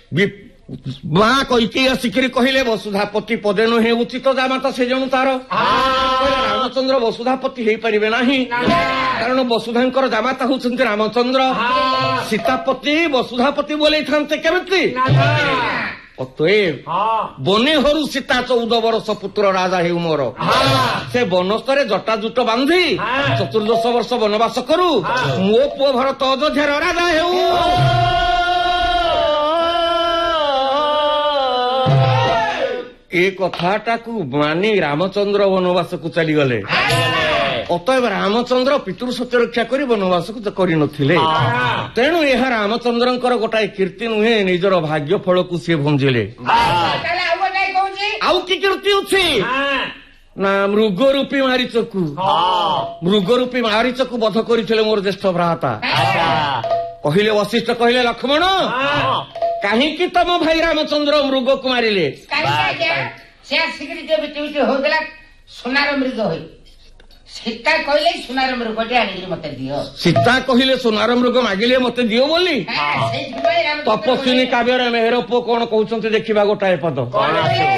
ମା କଇକେୟୀ ଆସିକିରି କହିଲେ ବସୁଧାପତି ପଦେ ନୁହେଁ ଉଚିତ ଜାମାତା ସେ ଜଣୁ ତାର। ରାମଚନ୍ଦ୍ର ବସୁଧାପତି ହେଇପାରିବେ ନାହିଁ, କାରଣ ବସୁଧାଙ୍କର ଜାମାତା ହଉଛନ୍ତି ରାମଚନ୍ଦ୍ର। ସୀତାପତି ବସୁଧାପତି ବୋଲେଇଥାନ୍ତେ କେମିତି? ଅତଏବ ବନେ ହରୁ ସୀତା 14 ବର୍ଷ ପୁତ୍ର ରାଜା ହେଉ ମୋର। ସେ ବନସ୍ତରେ ଜଟାଜୁଟ ବାନ୍ଧି 14 ବର୍ଷ ବନବାସ କରୁ, ମୋ ପୁଅ ଭରତ ଅଯୋଧ୍ୟାର ରାଜା ହେଉ। ଏ କଥାଟାକୁ ମାନି ରାମଚନ୍ଦ୍ର ବନବାସକୁ ଚାଲିଗଲେ। ଅତଏବ ରାମଚନ୍ଦ୍ର ପିତୃ ସତ୍ୟ ରକ୍ଷା କରି ବନବାସକୁ କରିନଥିଲେ। ତେଣୁ ଏହା ରାମଚନ୍ଦ୍ରଙ୍କର ଗୋଟାଏ କୀର୍ତ୍ତି ନୁହେଁ, ନିଜର ଭାଗ୍ୟ ଫଳକୁ ସିଏ ଭଞ୍ଜିଲେ। ଆଉ କି କୀର୍ତ୍ତି ଅଛି ନା ମୃଗରୂପୀ ମାରିଚକୁ ବଧ କରିଥିଲେ ମୋର ଜ୍ୟେଷ୍ଠ ଭ୍ରାତା। କହିଲେ ବଶିଷ୍ଠ କହିଲେ ଲକ୍ଷ୍ମଣ କାହିଁକି ତମ ଭାଇ ରାମଚନ୍ଦ୍ର ମୃଗକୁ ମାରିଲେ? ସେ ଆସିକିରି ଯେ ବିଟି ବିଟି ହଉଥିଲା ସୁନାର ମୃଗ ହୋଇ ସୀତା କହିଲେ ସୁନାର ମୃଗଟି ଆଣିକିରି ମତେ ଦିଅ। ସୀତା କହିଲେ ସୁନାର ମୃଗ ମାଗିଲେ ମତେ ଦିଅ ବୋଲି। ତପସ୍ୱିନୀ କାବ୍ୟରେ ମେହେର ପୁଅ କଣ କହୁଛନ୍ତି ଦେଖିବା ଗୋଟାଏ ପଦ।